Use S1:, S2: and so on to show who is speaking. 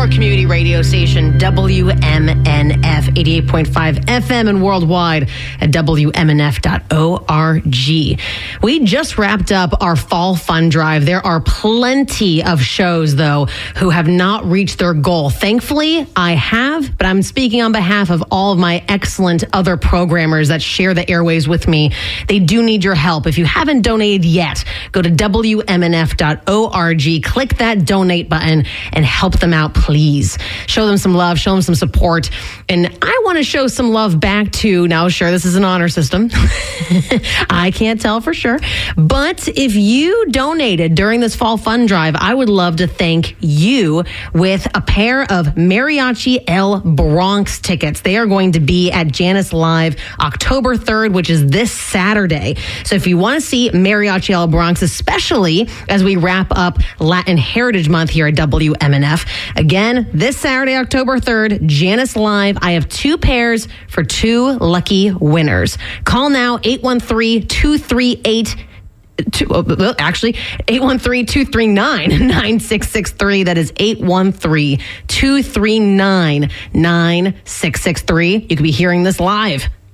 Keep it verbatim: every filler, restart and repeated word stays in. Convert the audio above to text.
S1: your community radio station, W M N F, eighty-eight point five F M and worldwide at W M N F dot org. We just wrapped up our fall fund drive. There are plenty of shows, though, who have not reached their goal. Thankfully, I have, but I'm speaking on behalf of all of my excellent other programmers that share the airways with me. They do need your help. If you haven't donated yet, go to W M N F dot org, click that donate button, and help them out, please. Show them some love, show them some support. And I want to show some love back to, now sure, this is an honor system. I can't tell for sure. But if you donated during this fall fund drive, I would love to thank you with a pair of Mariachi El Bronx tickets. They are going to be at Janice Live October third, which is this Saturday. So if you want to see Mariachi El Bronx, especially as we wrap up Latin Heritage Month here at W M N F, again, this Saturday, October third, Janice Live. I have two pairs for two lucky winners. Call now, eight one three, two three eight, Two, well, actually, eight one three, two three nine, nine six six three. That is eight one three, two three nine, nine six six three. You could be hearing this live